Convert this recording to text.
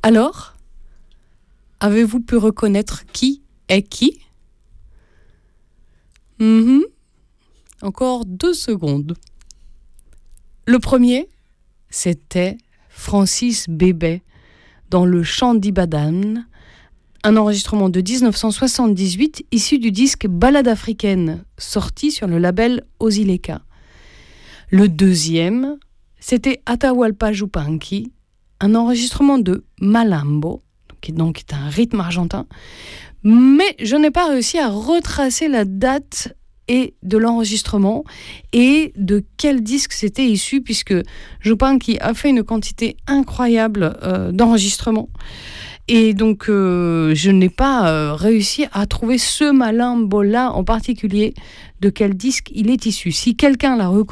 Alors, avez-vous pu reconnaître qui est qui? Encore 2 secondes. Le premier, c'était Francis Bébé dans le chant d'Ibadan, un enregistrement de 1978 issu du disque Ballade africaine, sorti sur le label Ozileka. Le deuxième, c'était Atahualpa Yupanqui, un enregistrement de Malambo, qui est un rythme argentin, mais je n'ai pas réussi à retracer la date et de l'enregistrement et de quel disque c'était issu, puisque Yupanqui a fait une quantité incroyable d'enregistrements. Et donc, je n'ai pas réussi à trouver ce Malambo-là en particulier, de quel disque il est issu. Si quelqu'un l'a reconnu,